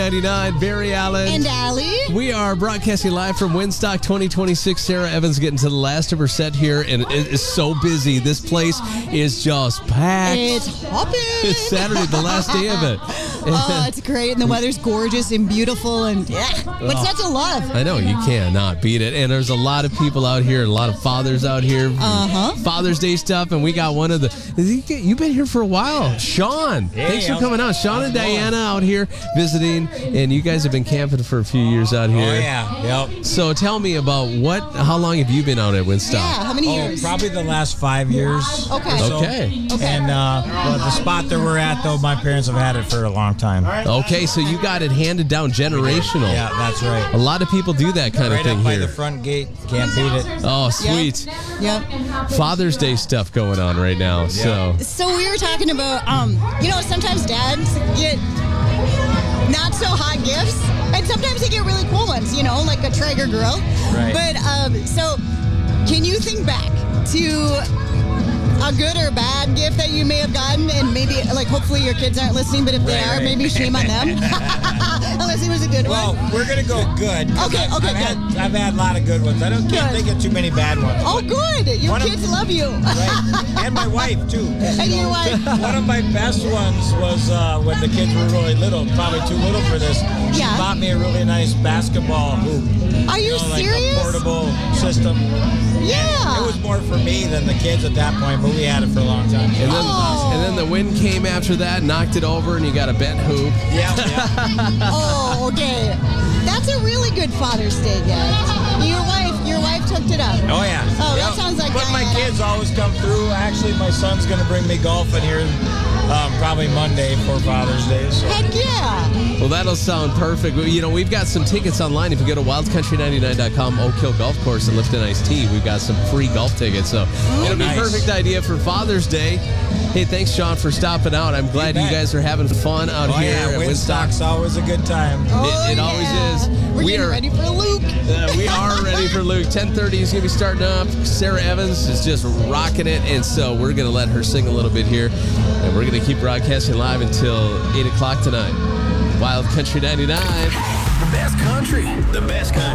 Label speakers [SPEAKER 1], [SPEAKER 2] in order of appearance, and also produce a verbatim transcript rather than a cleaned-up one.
[SPEAKER 1] ninety-nine, Barry Allen.
[SPEAKER 2] And Allie.
[SPEAKER 1] We are broadcasting live from Winstock twenty twenty-six. Sarah Evans getting to the last of her set here, and it is so busy. This place is just packed.
[SPEAKER 2] It's hopping.
[SPEAKER 1] It's Saturday, the last day of it.
[SPEAKER 2] Oh, it's great, and the weather's gorgeous and beautiful, and yeah, what's
[SPEAKER 1] Oh.
[SPEAKER 2] not to love?
[SPEAKER 1] I know, you cannot beat it. And there's a lot of people out here, a lot of fathers out here.
[SPEAKER 2] Uh-huh.
[SPEAKER 1] Father's Day stuff, and we got one of the... You've been here for a while. Sean,
[SPEAKER 3] Hey,
[SPEAKER 1] thanks for
[SPEAKER 3] how's-
[SPEAKER 1] coming on. Sean and Diana out here visiting, and you guys have been camping for a few years out here.
[SPEAKER 3] Oh, yeah. Yep.
[SPEAKER 1] So tell me about what, how long have you been out at Winstock?
[SPEAKER 2] Yeah, how many
[SPEAKER 3] Oh,
[SPEAKER 2] years?
[SPEAKER 3] probably the last five years.
[SPEAKER 2] Okay.
[SPEAKER 3] or so.
[SPEAKER 1] Okay.
[SPEAKER 2] Okay.
[SPEAKER 3] And uh, well, the spot that we're at, though, my parents have had it for a long time.
[SPEAKER 1] Okay, so you got it handed down generational.
[SPEAKER 3] Yeah, that's right.
[SPEAKER 1] A lot of people do that kind
[SPEAKER 3] Right
[SPEAKER 1] of thing
[SPEAKER 3] up by
[SPEAKER 1] here.
[SPEAKER 3] the front gate. Can't beat it.
[SPEAKER 1] Oh, sweet.
[SPEAKER 2] Yep.
[SPEAKER 1] Father's Day stuff going on right now. So
[SPEAKER 2] So we were talking about, um, you know, sometimes dads get not so hot gifts, and sometimes they get really cool ones, you know, like a Traeger grill.
[SPEAKER 3] Right.
[SPEAKER 2] But um, so, can you think back to a good or bad gift that you may have gotten, and maybe, like, hopefully your kids aren't listening, but if they
[SPEAKER 3] Right,
[SPEAKER 2] are,
[SPEAKER 3] right.
[SPEAKER 2] maybe shame on them. Unless it was a good
[SPEAKER 3] Well,
[SPEAKER 2] one.
[SPEAKER 3] we're gonna go good. 'cause
[SPEAKER 2] Okay,
[SPEAKER 3] I've,
[SPEAKER 2] okay,
[SPEAKER 3] I've had,
[SPEAKER 2] good.
[SPEAKER 3] I've had a lot of good ones. I don't can't
[SPEAKER 2] Good.
[SPEAKER 3] think of too many bad ones.
[SPEAKER 2] Oh, good. Your
[SPEAKER 3] One of-
[SPEAKER 2] kids love you.
[SPEAKER 3] Right. And my wife too.
[SPEAKER 2] And your wife.
[SPEAKER 3] One of my best ones was uh, when the kids were really little, probably too little for this. She
[SPEAKER 2] Yeah.
[SPEAKER 3] bought me a really nice basketball hoop.
[SPEAKER 2] Are you
[SPEAKER 3] know, like
[SPEAKER 2] serious?
[SPEAKER 3] a portable system.
[SPEAKER 2] Yeah.
[SPEAKER 3] It was more for me than the kids at that point, but we had it for a long time.
[SPEAKER 1] and then
[SPEAKER 2] Oh.
[SPEAKER 1] and then the wind came after that, knocked it over, and you got a bent hoop.
[SPEAKER 3] Yeah, yeah.
[SPEAKER 2] Oh, okay. That's a really good Father's Day gift. Your wife, your wife hooked it up.
[SPEAKER 3] Oh yeah.
[SPEAKER 2] Oh, that
[SPEAKER 3] Yep.
[SPEAKER 2] sounds like
[SPEAKER 3] But my
[SPEAKER 2] Diana.
[SPEAKER 3] kids always come through. Actually, my son's gonna bring me golfing here, um, probably Monday for Father's Day. So.
[SPEAKER 2] Heck yeah.
[SPEAKER 1] Well, that'll sound perfect. You know, we've got some tickets online. If you go to wild country ninety-nine dot com, Oak Hill Golf Course in Lifton Iced Tea, we've got some free golf tickets. So it'll be a
[SPEAKER 3] nice.
[SPEAKER 1] perfect idea for Father's Day. Hey, thanks, Sean, for stopping out. I'm glad you,
[SPEAKER 3] bet.
[SPEAKER 1] guys are having fun out
[SPEAKER 3] Oh
[SPEAKER 1] here
[SPEAKER 3] yeah,
[SPEAKER 1] at Winstock.
[SPEAKER 3] Winstock's always a good time.
[SPEAKER 2] Oh,
[SPEAKER 1] it always
[SPEAKER 2] yeah.
[SPEAKER 1] is.
[SPEAKER 2] We're
[SPEAKER 1] We
[SPEAKER 2] getting
[SPEAKER 1] are-
[SPEAKER 2] ready for Luke.
[SPEAKER 1] Uh, we are ready for Luke. ten thirty is going to be starting up. Sarah Evans is just rocking it, and so we're going to let her sing a little bit here, and we're going to keep broadcasting live until eight o'clock tonight. Wild Country ninety-nine.
[SPEAKER 4] The best country. The best country.